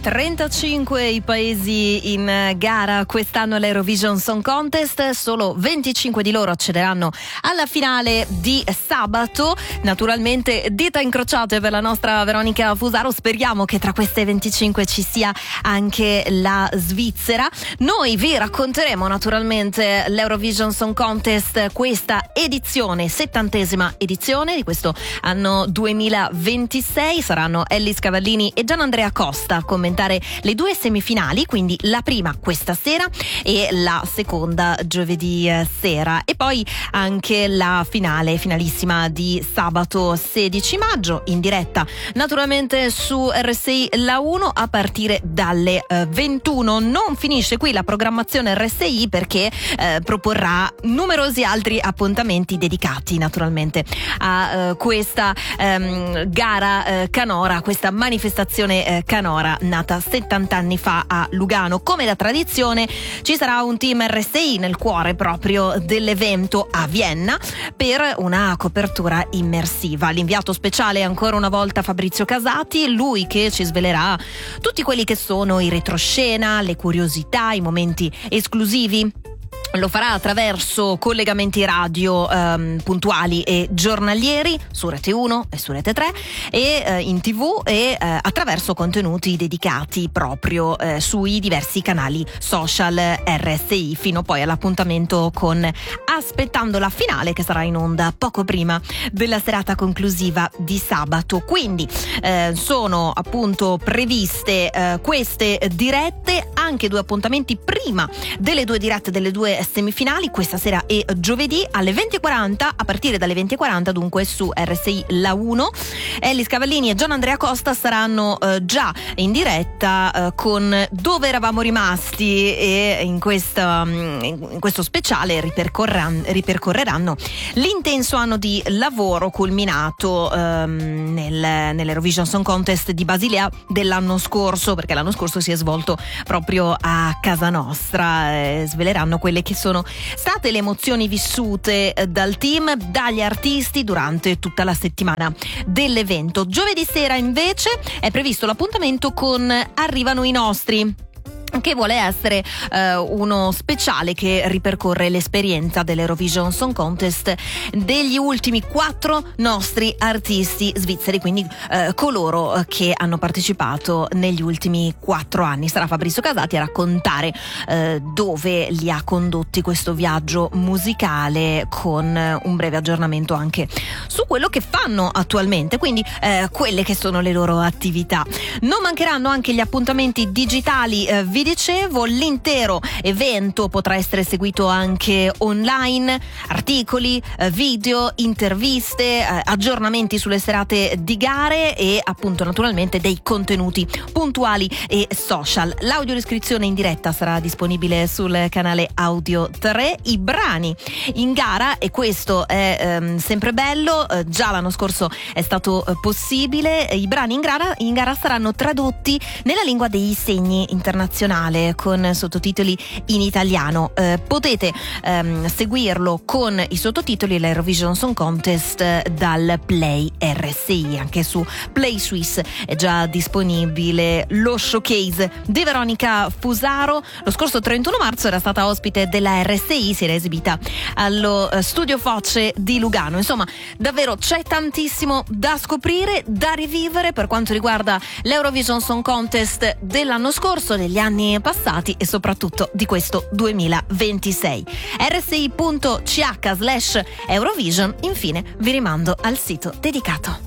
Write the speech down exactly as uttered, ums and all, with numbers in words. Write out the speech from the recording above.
trentacinque i paesi in gara quest'anno all'Eurovision Song Contest, solo venticinque di loro accederanno alla finale di sabato. Naturalmente dita incrociate per la nostra Veronica Fusaro, speriamo che tra queste venticinque ci sia anche la Svizzera. Noi vi racconteremo naturalmente l'Eurovision Song Contest, questa edizione, settantesima edizione di questo anno duemilaventisei. Saranno Ellis Cavallini e Gianandrea Costa a commentare le due semifinali, quindi la prima questa sera e la seconda giovedì sera, e poi anche la finale, finalissima di sabato sedici maggio, in diretta naturalmente su R S I La uno a partire dalle eh, ventuno. Non finisce qui la programmazione R S I, perché eh, proporrà numerosi altri appuntamenti dedicati naturalmente a eh, questa ehm, gara eh, canora, questa manifestazione eh, canora nata settanta anni fa a Lugano. Come da tradizione ci sarà un team R S I nel cuore proprio dell'evento a Vienna per una copertura immersiva. L'inviato speciale è ancora una volta Fabrizio Casati, lui che ci svelerà tutti quelli che sono i retroscena, le curiosità, i momenti esclusivi. Lo farà attraverso collegamenti radio ehm, puntuali e giornalieri su Rete uno e su Rete tre e eh, in tivù e eh, attraverso contenuti dedicati proprio eh, sui diversi canali social R S I, fino poi all'appuntamento con Aspettando la finale, che sarà in onda poco prima della serata conclusiva di sabato. Quindi eh, sono appunto previste eh, queste dirette, anche due appuntamenti prima delle due dirette delle due semifinali, questa sera e giovedì alle venti e quaranta, a partire dalle venti e quaranta dunque su R S I La uno. Ellis Cavallini e Gianandrea Costa saranno eh, già in diretta eh, con Dove eravamo rimasti, e in, questa, in questo speciale ripercorreranno, ripercorreranno l'intenso anno di lavoro culminato ehm, nel, nell'Eurovision Song Contest di Basilea dell'anno scorso, perché l'anno scorso si è svolto proprio a casa nostra. Eh, sveleranno quelle che sono state le emozioni vissute dal team, dagli artisti durante tutta la settimana dell'evento. Giovedì sera invece è previsto l'appuntamento con Arrivano i nostri, che vuole essere eh, uno speciale che ripercorre l'esperienza dell'Eurovision Song Contest degli ultimi quattro nostri artisti svizzeri, quindi eh, coloro che hanno partecipato negli ultimi quattro anni. Sarà Fabrizio Casati a raccontare eh, dove li ha condotti questo viaggio musicale, con un breve aggiornamento anche su quello che fanno attualmente, quindi eh, quelle che sono le loro attività. Non mancheranno anche gli appuntamenti digitali. eh, Vi dicevo, l'intero evento potrà essere seguito anche online, articoli, video, interviste, aggiornamenti sulle serate di gare e appunto naturalmente dei contenuti puntuali e social. L'audiodescrizione in diretta sarà disponibile sul canale Audio tre. I brani in gara, e questo è ehm, sempre bello, eh, già l'anno scorso è stato eh, possibile, i brani in gara, in gara saranno tradotti nella lingua dei segni internazionale con sottotitoli in italiano. Eh, potete ehm, seguirlo con i sottotitoli l'Eurovision Song Contest dal Play R S I. Anche su Play Swiss è già disponibile lo showcase di Veronica Fusaro. Lo scorso trentuno marzo era stata ospite della R S I, si era esibita allo Studio Foce di Lugano. Insomma, davvero c'è tantissimo da scoprire, da rivivere per quanto riguarda l'Eurovision Song Contest dell'anno scorso, degli anni passati e soprattutto di questo duemilaventisei. R S I punto C H slash Eurovision. Infine vi rimando al sito dedicato.